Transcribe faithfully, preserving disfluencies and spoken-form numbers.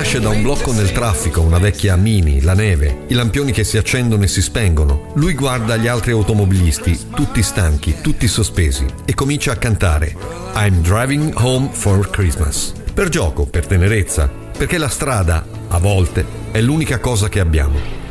Esce da un blocco nel traffico, una vecchia Mini, la neve, i lampioni che si accendono e si spengono. Lui guarda gli altri automobilisti, tutti stanchi, tutti sospesi, e comincia a cantare I'm driving home for Christmas. Per gioco, per tenerezza, perché la strada, a volte, è l'unica cosa che abbiamo.